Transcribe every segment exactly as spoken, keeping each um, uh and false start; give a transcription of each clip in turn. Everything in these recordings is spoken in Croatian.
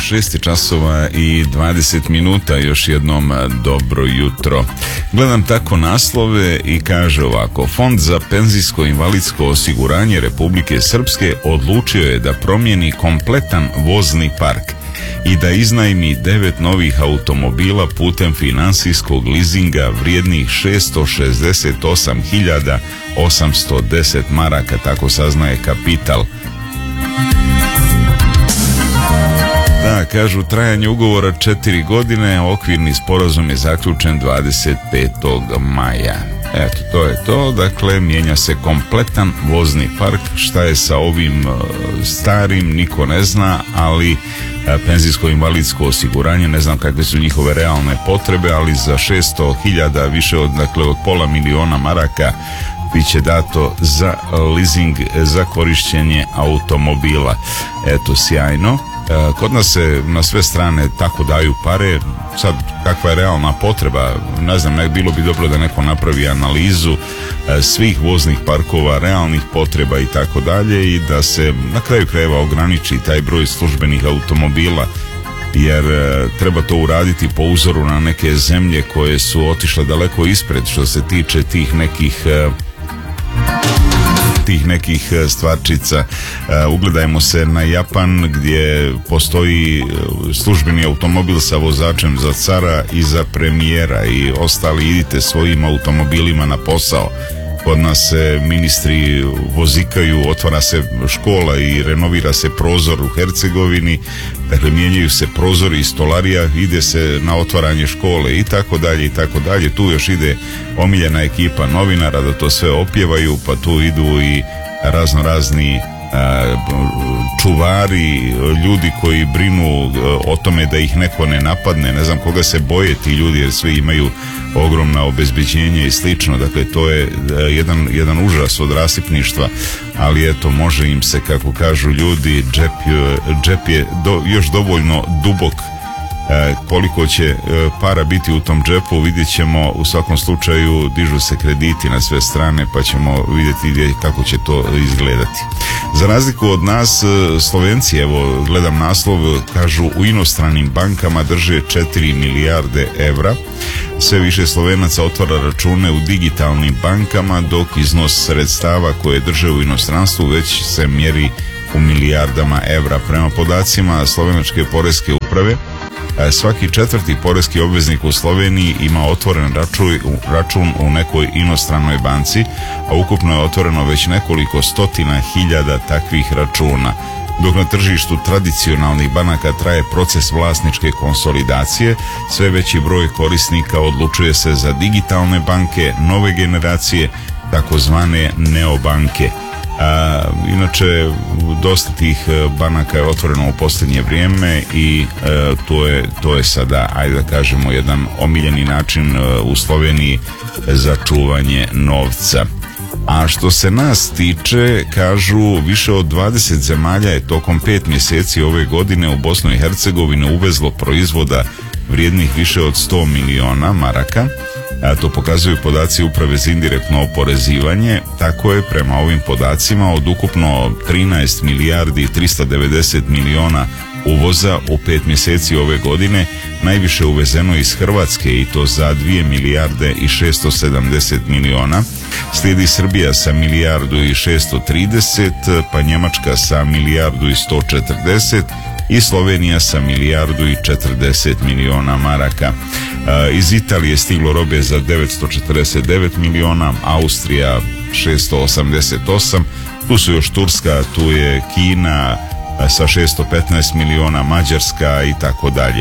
šest časova i dvadeset minuta, još jednom dobro jutro. Gledam tako naslove i kaže ovako: Fond za penzijsko invalidsko osiguranje Republike Srpske odlučio je da promijeni kompletan vozni park i da iznajmi devet novih automobila putem finansijskog lizinga vrijednih šesto šezdeset osam hiljada osamsto deset maraka, tako saznaje Kapital. Da, kažu trajanje ugovora četiri godine, okvirni sporazum je zaključen dvadeset petog maja. Eto, to je to, dakle, mijenja se kompletan vozni park. Šta je sa ovim uh, starim, niko ne zna, ali uh, penzijsko-invalidsko osiguranje, ne znam kakve su njihove realne potrebe, ali za šesto hiljada, više od, dakle, od pola miliona maraka bit će dato za leasing, za korišćenje automobila. Eto, sjajno. Kod nas se na sve strane tako daju pare. Sad, kakva je realna potreba, ne znam, ne, bilo bi dobro da neko napravi analizu svih voznih parkova, realnih potreba i tako dalje, i da se na kraju krajeva ograniči taj broj službenih automobila, jer treba to uraditi po uzoru na neke zemlje koje su otišle daleko ispred što se tiče tih nekih tih nekih stvarčica. Ugledajmo se na Japan, gdje postoji službeni automobil sa vozačem za cara i za premijera, i ostali idite svojim automobilima na posao. Kod nas se ministri vozikaju, otvara se škola i renovira se prozor u Hercegovini, dakle mijenjaju se prozori i stolarija, ide se na otvaranje škole i tako dalje i tako dalje. Tu još ide omiljena ekipa novinara da to sve opjevaju, pa tu idu i razno razni čuvari, ljudi koji brinu o tome da ih neko ne napadne, ne znam koga se boje ti ljudi, jer svi imaju ogromna obezbeđenja i slično. Dakle, to je jedan, jedan užas od rasipništva, ali eto, može im se, kako kažu ljudi, džep, džep je do, još dovoljno dubok. Koliko će para biti u tom džepu vidjet ćemo. U svakom slučaju dižu se krediti na sve strane, pa ćemo vidjeti kako će to izgledati. Za razliku od nas, Slovenci, evo gledam naslov, kažu u inostranim bankama drže četiri milijarde evra. Sve više Slovenaca otvara račune u digitalnim bankama, dok iznos sredstava koje drže u inostranstvu već se mjeri u milijardama evra. Prema podacima slovenačke poreske uprave, svaki četvrti poreski obveznik u Sloveniji ima otvoren račun, račun u nekoj inostranoj banci, a ukupno je otvoreno već nekoliko stotina hiljada takvih računa. Dok na tržištu tradicionalnih banaka traje proces vlasničke konsolidacije, sve veći broj korisnika odlučuje se za digitalne banke nove generacije, takozvane neobanke. A, inače, dosta tih banaka je otvoreno u posljednje vrijeme i e, to je, to je sada, ajde da kažemo, jedan omiljeni način e, u Sloveniji za čuvanje novca. A što se nas tiče, kažu, više od dvadeset zemalja je tokom pet mjeseci ove godine u Bosnu i Hercegovinu uvezlo proizvoda vrijednih više od sto miliona maraka. A to pokazuju podaci Uprave za indirektno oporezivanje. Tako je, prema ovim podacima, od ukupno trinaest milijardi i tristo devedeset miliona uvoza u pet mjeseci ove godine najviše uvezeno iz Hrvatske, i to za dvije milijarde i šesto sedamdeset miliona. Slijedi Srbija sa milijardu i šesto trideset, pa Njemačka sa milijardu i sto četrdeset i Slovenija sa milijardu i četrdeset miliona maraka. Iz Italije stiglo robe za devetsto četrdeset devet miliona, Austrija šesto osamdeset osam, tu su još Turska, tu je Kina sa šesto petnaest miliona, Mađarska i tako dalje.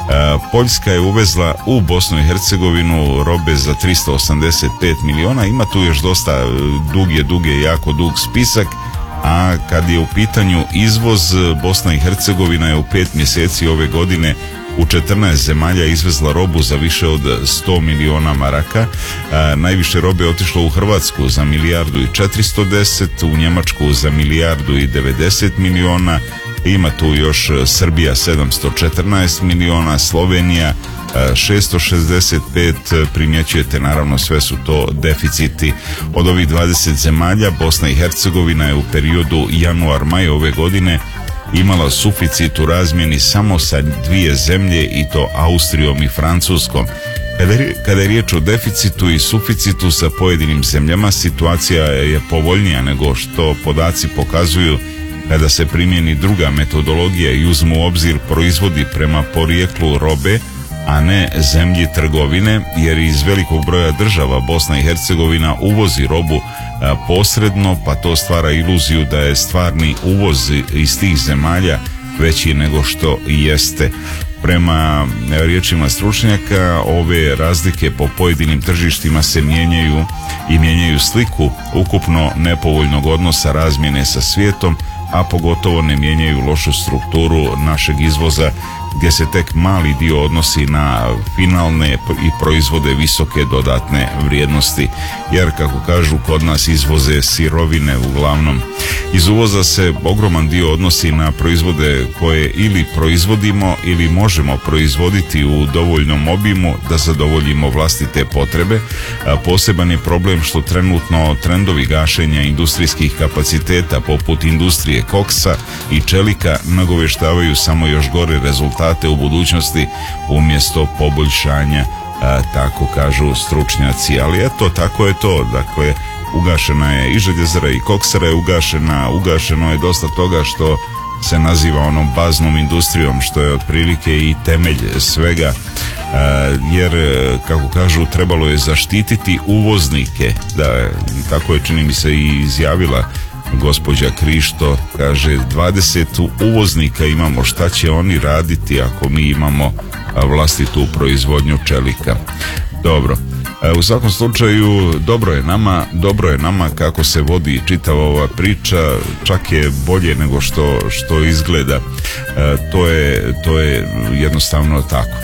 Poljska je uvezla u Bosnu i Hercegovinu robe za tristo osamdeset pet miliona, ima tu još dosta, dug je, dug je, jako dug spisak. A kad je u pitanju izvoz, Bosna i Hercegovina je u pet mjeseci ove godine u četrnaest zemalja izvezla robu za više od sto miliona maraka. A, najviše robe je otišlo u Hrvatsku za milijardu i četiristo deset, u Njemačku za milijardu i devedeset miliona, ima tu još Srbija sedamsto četrnaest miliona, Slovenija šesto šezdeset pet, primjećujete, naravno sve su to deficiti. Od ovih dvadeset zemalja Bosna i Hercegovina je u periodu januar-maj ove godine imala suficit u razmjeni samo sa dvije zemlje, i to Austrijom i Francuskom. Kada je, kada je riječ o deficitu i suficitu sa pojedinim zemljama, situacija je povoljnija nego što podaci pokazuju kada se primjeni druga metodologija i uzmu u obzir proizvodi prema porijeklu robe, a ne zemlji trgovine, jer iz velikog broja država Bosna i Hercegovina uvozi robu a, posredno, pa to stvara iluziju da je stvarni uvoz iz tih zemalja veći nego što jeste. Prema riječima stručnjaka, ove razlike po pojedinim tržištima se mijenjaju i mijenjaju sliku ukupno nepovoljnog odnosa razmjene sa svijetom, a pogotovo ne mijenjaju lošu strukturu našeg izvoza, gdje se tek mali dio odnosi na finalne i proizvode visoke dodatne vrijednosti, jer kako kažu kod nas izvoze sirovine uglavnom. Iz uvoza se ogroman dio odnosi na proizvode koje ili proizvodimo ili možemo proizvoditi u dovoljnom obimu da zadovoljimo vlastite potrebe. A poseban je problem što trenutno trendovi gašenja industrijskih kapaciteta poput industrije koksa i čelika nagoveštavaju samo još gore rezultate u budućnosti umjesto poboljšanja, a, tako kažu stručnjaci. Ali eto, tako je to. Dakle, ugašena je i željezara i koksara je ugašena, ugašeno je dosta toga što se naziva onom baznom industrijom, što je otprilike i temelj svega, jer kako kažu trebalo je zaštititi uvoznike, da, tako je čini mi se i izjavila gospođa Krišto, kaže dvadeset uvoznika imamo, šta će oni raditi ako mi imamo vlastitu proizvodnju čelika. Dobro. U svakom slučaju dobro je nama, dobro je nama kako se vodi čitava ova priča, čak je bolje nego što, što izgleda. E, to je, to je jednostavno tako.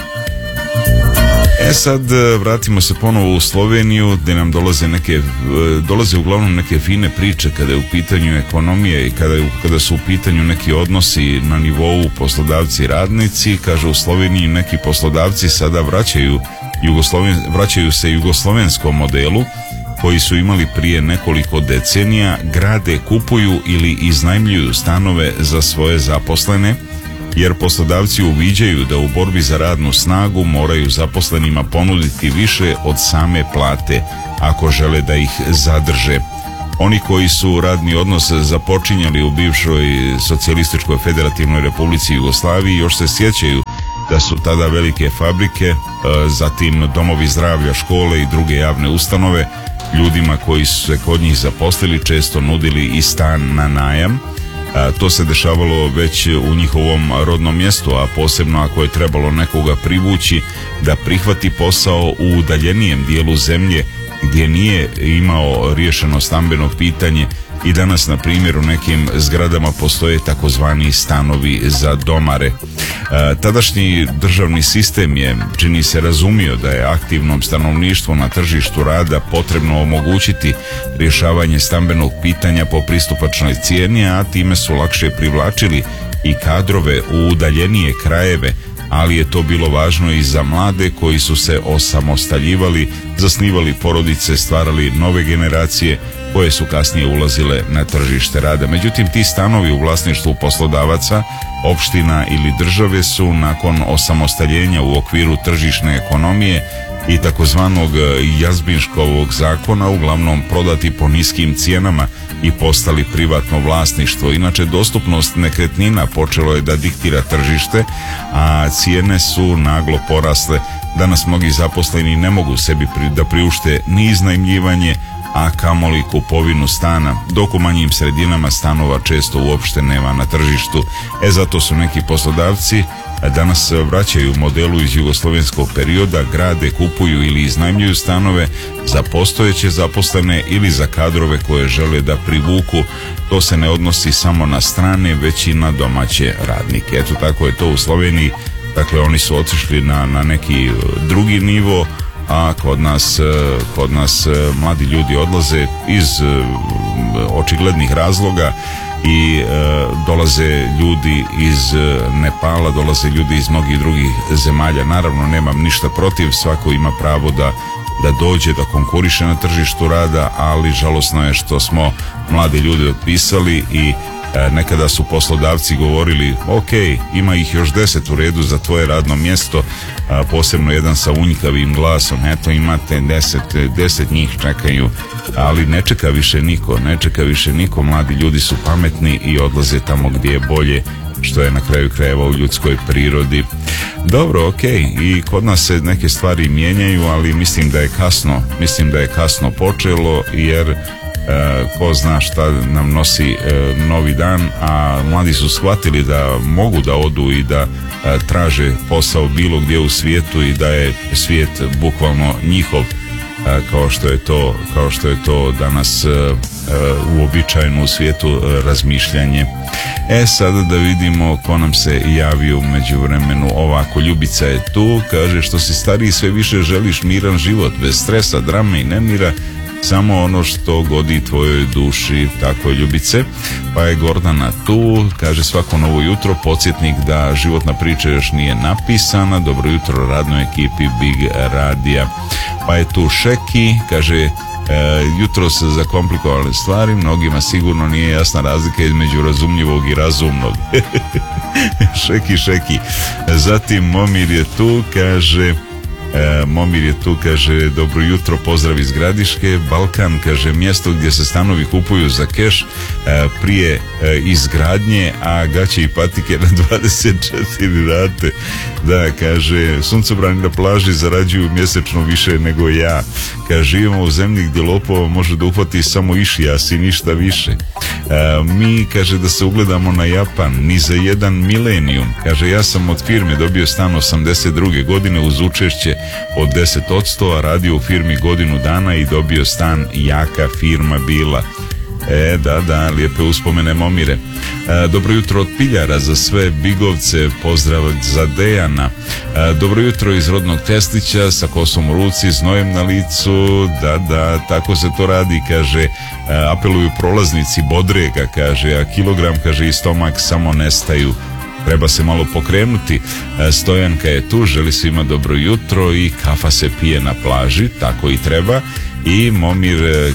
E sad vratimo se ponovo u Sloveniju, gdje nam dolaze neke, dolaze uglavnom neke fine priče kada je u pitanju ekonomije i kada, je, kada su u pitanju neki odnosi na nivou poslodavci i radnici. Kaže, u Sloveniji neki poslodavci sada vraćaju Jugosloven, vraćaju se jugoslovenskom modelu koji su imali prije nekoliko decenija, grade, kupuju ili iznajmljuju stanove za svoje zaposlene, jer poslodavci uviđaju da u borbi za radnu snagu moraju zaposlenima ponuditi više od same plate ako žele da ih zadrže. Oni koji su radni odnos započinjali u bivšoj socijalističkoj federativnoj republici Jugoslaviji još se sjećaju da su tada velike fabrike, zatim domovi zdravlja, škole i druge javne ustanove ljudima koji su se kod njih zaposlili često nudili i stan na najam. A, to se dešavalo već u njihovom rodnom mjestu, a posebno ako je trebalo nekoga privući da prihvati posao u udaljenijem dijelu zemlje gdje nije imao riješeno stambeno pitanje. I danas, na primjer, u nekim zgradama postoje takozvani stanovi za domare. E, tadašnji državni sistem je, čini se, razumio da je aktivnom stanovništvu na tržištu rada potrebno omogućiti rješavanje stambenog pitanja po pristupačnoj cijeni, a time su lakše privlačili i kadrove u udaljenije krajeve, ali je to bilo važno i za mlade koji su se osamostaljivali, zasnivali porodice, stvarali nove generacije koje su kasnije ulazile na tržište rada. Međutim, ti stanovi u vlasništvu poslodavaca, opština ili države su nakon osamostaljenja u okviru tržišne ekonomije i takozvanog Jazbinškovog zakona uglavnom prodati po niskim cijenama i postali privatno vlasništvo. Inače, dostupnost nekretnina počelo je da diktira tržište, a cijene su naglo porasle. Danas mnogi zaposleni ne mogu sebi pri, da priušte ni iznajmljivanje, a kamoli kupovinu stana, dok u manjim sredinama stanova često uopšte nema na tržištu. E zato su neki poslodavci danas vraćaju modelu iz jugoslovenskog perioda, grade, kupuju ili iznajmljuju stanove za postojeće zaposlene ili za kadrove koje žele da privuku. To se ne odnosi samo na strane, već i na domaće radnike. Eto, tako je to u Sloveniji. Dakle, oni su otišli na, na neki drugi nivo, a kod nas, kod nas mladi ljudi odlaze iz očiglednih razloga i e, dolaze ljudi iz Nepala, dolaze ljudi iz mnogih drugih zemalja. Naravno, nemam ništa protiv, svako ima pravo da, da dođe, da konkuriše na tržištu rada, ali žalosno je što smo mladi ljudi otpisali i Nekada su poslodavci govorili, ok, ima ih još deset u redu za tvoje radno mjesto, posebno jedan sa unjikavim glasom, eto imate deset, deset njih čekaju, ali ne čeka više niko, ne čeka više niko, mladi ljudi su pametni i odlaze tamo gdje je bolje, što je na kraju krajeva u ljudskoj prirodi. Dobro, ok, i kod nas se neke stvari mijenjaju, ali mislim da je kasno, mislim da je kasno počelo, jer e, ko zna šta nam nosi e, novi dan, a mladi su shvatili da mogu da odu i da e, traže posao bilo gdje u svijetu i da je svijet bukvalno njihov, e, kao što je to, kao što je to danas e, uobičajeno u svijetu razmišljanje. E sada da vidimo ko nam se javio u međuvremenu. Ovako, Ljubica je tu, kaže, što si stariji sve više želiš miran život, bez stresa, drame i nemira, samo ono što godi tvojoj duši. Tako je, Ljubice. Pa je Gordana tu, kaže, svako novo jutro podsjetnik da životna priča još nije napisana. Dobro jutro radnoj ekipi Big Radija. Pa je tu Šeki, kaže, E, jutro se zakomplikovale stvari, mnogima sigurno nije jasna razlika između razumljivog i razumnog. Šeki, šeki. Zatim Momir je tu, kaže, E, Momir je tu, kaže, dobro jutro, pozdrav iz Gradiške. Balkan, kaže, mjesto gdje se stanovi kupuju za keš e, prije e, izgradnje, a gaće i patike na dvadeset četiri rate. Da, kaže, suncobrani na plaži zarađuju mjesečno više nego ja. Kaže, živimo u zemlji gdje lopova može da uhvati samo išijas i ništa više. E, mi, kaže, da se ugledamo na Japan, ni za jedan milenijum. Kaže, ja sam od firme dobio stan osamdeset druge godine uz učešće od deset posto, a radio u firmi godinu dana i dobio stan, jaka firma bila. E, da, da, lijepe uspomene, Momire. E, dobro jutro od Piljara za sve Bigovce, pozdrav za Dejana. E, dobro jutro iz rodnog Teslića, sa kosom u ruci, znojem na licu, da, da, tako se to radi, kaže, e, apeluju prolaznici Bodrega, kaže, a kilogram, kaže, i stomak samo nestaju. Treba se malo pokrenuti. Stojanka je tu, želi svima dobro jutro i kafa se pije na plaži, tako i treba. I Momir, e,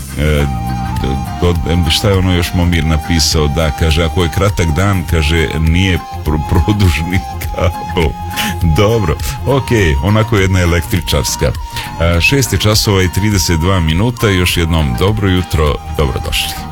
do, šta je ono još Momir napisao, da, kaže, ako je kratak dan, kaže, nije pro, produžni kabel. Dobro, ok, onako jedna električarska. Šest je časova i trideset dva minuta, još jednom dobro jutro, dobrodošli.